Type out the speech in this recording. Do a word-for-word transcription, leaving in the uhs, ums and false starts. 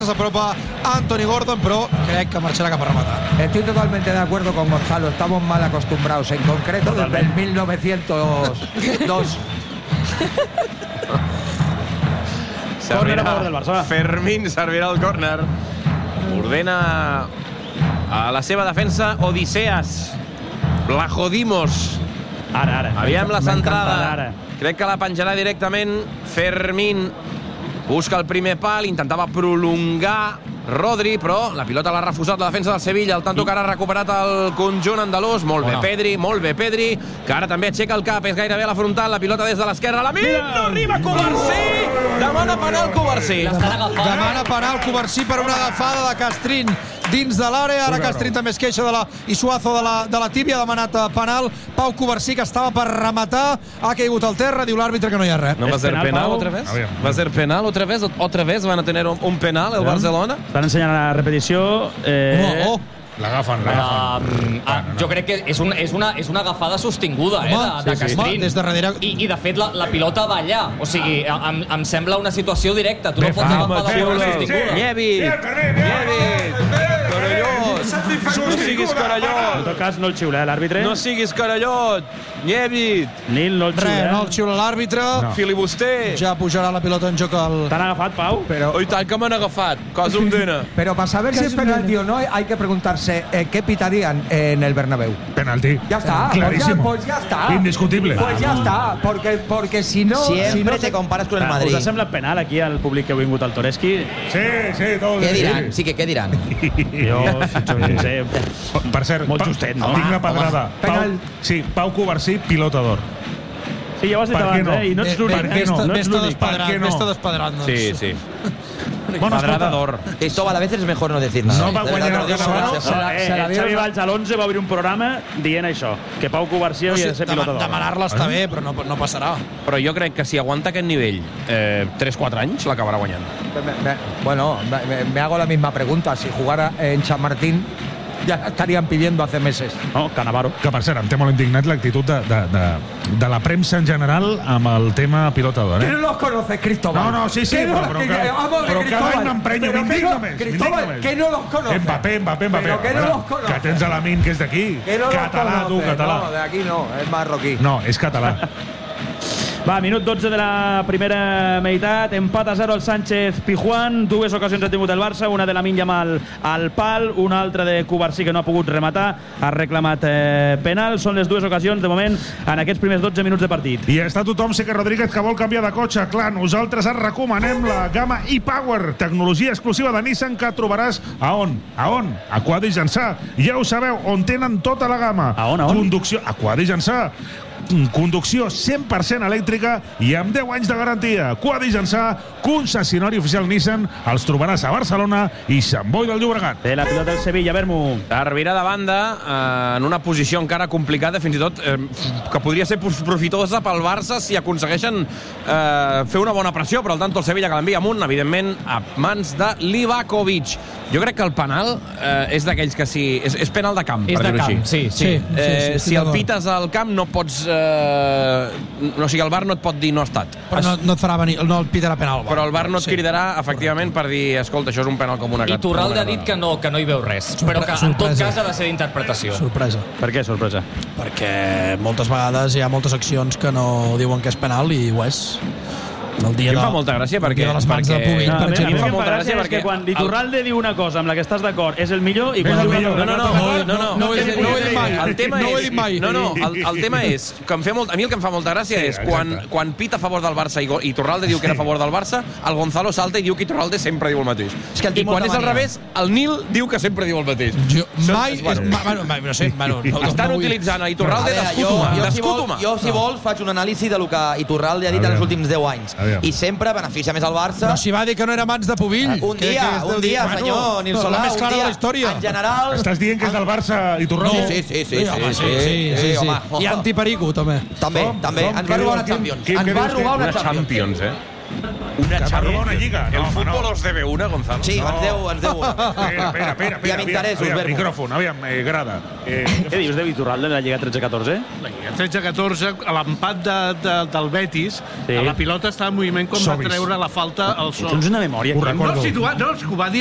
S'apropa Anthony Gordon, però crec que marxarà cap a rematar. Estoy totalmente de acuerdo con Gonzalo. Estamos mal acostumbrados, en concreto desde el mil novecientos dos. Servirà, Fermín servirà el córner. Ordena a la seva defensa Odiseas. La jodimos. Ara, ara. Aviam la centrada. Crec que la penjarà directament Fermín. Busca el primer pal, intentava prolongar Rodri, però la pilota l'ha refusat la defensa del Sevilla. El tanto que ara ha recuperat el conjunt andalús. Molt bé Pedri, molt bé Pedri, que ara també aixeca el cap, és gairebé a la frontal, la pilota des de l'esquerra, la mira, no arriba Covarsí! Demana penal Covarsí. Demana penal Covarsí per una agafada de Castrín dins de l'àrea. Ara Castrín també es queixa de la Isuazo de la, de la tíbia, ha demanat penal. Pau Covarsí, que estava per rematar, ha caigut al terra, diu l'àrbitre que no hi ha res. ¿No va a ser penal otra vez? ¿Va a ser penal otra vez? ¿Otra vez van a tener un penal el Barcelona? Estan ensenyant la repetició. Eh... Oh, oh. L'agafen, l'agafen. Uh, uh, jo crec que és, un, és, una, és una agafada sostinguda, eh, de, de Castrín. Des de darrere... I, I, de fet, la, la pilota va allà. O sigui, em, em sembla una situació directa. Tu no pots agafar de forma sostinguda. Nievi! Nievi! Carallot! No siguis carallot! En tot cas, no el xiula, eh, l'àrbitre. No siguis carallot! Nievi! Nil no el xiula. Res, no el xiula l'àrbitre. No. Filibuster! Ja pujarà la pilota en joc al... T'han agafat, Pau? Pero... Oh, i tant que m'han agafat. Cosa em dena. Pero para saber si es penalti o no, hay que preguntarse eh, qué pitarían en el Bernabéu. Penalti. Ya está. Clarísimo. Pues ya, pues ya está. Indiscutible. Pues ya está. Porque, porque si no... Siempre si no te se... comparas con el Madrid. Us ha semblat penal aquí al públic que ha vingut al Toreski? Sí, sí, tot. Què diran? Sí que què diran? Jo, no sé. Per cert, Molt pa, justet, no? tinc la pedrada. Pau, sí, Pau Covarsí, pilota d'or. Sí, ja ho has dit Per què abans, no? eh? I no ets l'únic. Per què no? No ets l'únic. Per què no? Vés-te despedrant, doncs. Sí, sí. Bueno, Pedrada d'or. Cristóbal, a veces es mejor no decir nada. No va De guanyar verdad, el te lo digo, Barcelona. no, Se la- Eh, se la el Xavi Valls a l'onze va obrir un programa dient això, que Pau Covarsí havia de ser pilota d'or. Demanar-la està bé, però no, no passarà. Però jo crec que si aguanta aquest nivell eh, tres quatre anys, l'acabarà guanyant. Me- me- bueno, me, me hago la misma pregunta. Si jugara en Chamartín, ya estarían pidiendo hace meses. No, Cannavaro. Que, per cert, em té molt indignat l'actitud de, de, de, de la premsa en general amb el tema pilota d'or. ¿Qué Eh? no los conoces, Cristóbal? No, no, sí, sí, ¿Qué no- però, però, que- que, vamos a ver, però cada Cristóbal, any m'emprenyo, pero que m'indigna no- més. Cristóbal, m'indigna més. que no los conoces. Mbappé, Mbappé, Mbappé. Pero que no Ara, los conoces. que tens a Lamin, que és d'aquí. Que no Català, los tu, conoces. català. No, de aquí no, es marroquí. No, és català. Va, minut dotze de la primera meitat, empat a zero al Sánchez Pizjuán, dues ocasions ha tingut el Barça, una de Lamine Yamal al pal, una altra de Covarsí que no ha pogut rematar, ha reclamat eh, penal, són les dues ocasions de moment en aquests primers dotze minuts de partit. I està tothom, sé que Rodríguez, que vol canviar de cotxe. Clar, nosaltres et recomanem la gamma e-Power, tecnologia exclusiva de Nissan que trobaràs a on? A on? A Quadri Llançà. Ja ho sabeu, on tenen tota la gamma. A on, a on? Conducció, a Quadri Llançà. Conducció cent per cent elèctrica i amb deu anys de garantia. Quadri Llançà, concessionari oficial Nissan, els trobaràs a Barcelona i Sant Boi del Llobregat. De la pilota del Sevilla, Bermu. Servirà de banda eh, en una posició encara complicada, fins i tot eh, que podria ser profitosa pel Barça si aconsegueixen eh, fer una bona pressió, però al tanto el Sevilla que l'envia amunt, evidentment, a mans de Livakovic. Jo crec que el penal eh, és d'aquells que si... És, és penal de camp, És per de dir-ho camp, així. sí, sí. Sí, Eh, sí, sí, si el d'acord. pites al camp no pots... Eh, o sigui, el V A R no et pot dir no ha estat. Però no, no et farà venir, no el pitarà penal. Però el V A R no et Sí. cridarà, efectivament, per dir, escolta, això és un penal com una... I Turralde ha dit que no, que no hi veu res, però que en tot sorpresa. cas ha de ser d'interpretació. Sorpresa. Per què, sorpresa? Perquè moltes vegades hi ha moltes accions que no diuen que és penal i ho és. El dia Em de, fa molta gràcia el perquè- dia de les mans perquè- de Pubill, No, per a mi- a mi exemple. em fa molta molta gràcia gràcia és perquè que quan el- Iturralde diu una cosa amb la que estàs d'acord és el millor i quan És el diu una millor. cosa No, no, amb la no, que no, no, no ho he dit- no ho he dit mai. El tema No ho he és... dit mai. No, no, el, el tema és... Que em fa molt, a mi el que em fa molta gràcia Sí, és quan, exacte. quan pita a favor del Barça i, Go- i Turralde diu que era a favor del Barça, el Gonzalo salta i diu que Turralde sempre diu el mateix. És que el té I quan molta és al mania. revés, el Nil diu que sempre diu el mateix. Jo, mai, Són- és, ma, bueno, mai, no sé, bueno, no, Estan no vull- utilitzant a A Iturralde veure, jo, d'escútuma. jo, si vol, D'escútuma. jo, si vols, faig un anàlisi de lo que Iturralde ha dit en Aviam. els últims deu anys. Aviam. I sempre beneficia més el Barça. Però si va dir que no era mans de Pubill. Un que- dia, que es deu un dir, dia, bueno, senyor Nil la Solà, més un clara de dia. la història. En general... Estàs dient que és del Barça i Turralde? Sí, sí, sí, sí, home, sí, sí, sí, sí, sí. home. I antiperico, també. També, Com? també. Com? Ens Què va diu robar el una Quim? Champions. Quim, què Ens va dius? robar una Una Champions. Champions, eh? Una Que xarxa. una lliga. El No, home, futbol no. os debe una, Gonzalo. Sí, No. ens deu, ens deu. Espera, espera, espera. I amb interessos, aviam, Vermo. micròfon, aviam, eh, grada. Eh, Què dius de Iturralde de la Lliga tretze catorze? La Lliga tretze catorze, a l'empat de, de, del Betis, Sí. la pilota estava en moviment quan Sobis. va treure la falta al sol. Tens una memòria. Ho Quim. recordo. No, situat, no, és que ho va dir